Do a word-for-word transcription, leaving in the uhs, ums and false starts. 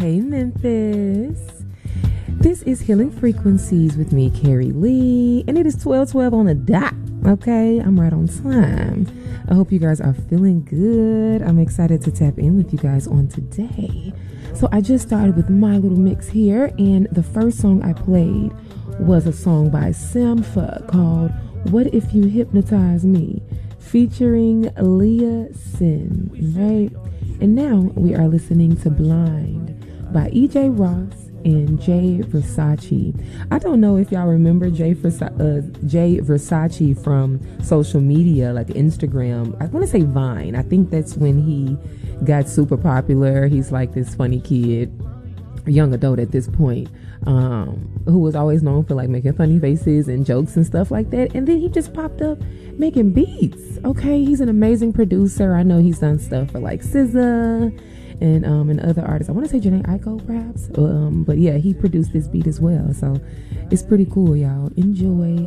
Hey, Memphis. This is Healing Frequencies with me, Carrie Lee, and it is twelve twelve on the dot. Okay, I'm right on time. I hope you guys are feeling good. I'm excited to tap in with you guys on today. So I just started with my little mix here, and the first song I played was a song by Sampha called What If You Hypnotize Me, featuring Leah Sin, right? And now we are listening to Blind by E J Ross and Jay Versace. I don't know if y'all remember Jay, Versa- uh, Jay Versace from social media, like Instagram. I want to say Vine. I think that's when he got super popular. He's like this funny kid, young adult at this point, um, who was always known for like making funny faces and jokes and stuff like that. And then he just popped up making beats. Okay, he's an amazing producer. I know he's done stuff for like S Z A and um and other artists. I want to say Janae Aiko perhaps, um, but yeah, he produced this beat as well. So it's pretty cool, y'all. Enjoy